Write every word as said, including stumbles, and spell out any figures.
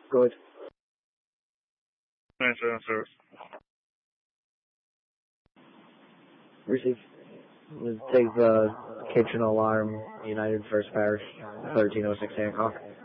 Good. Answer, answer. Receive. Take the kitchen alarm, United First Parish, thirteen oh six Hancock.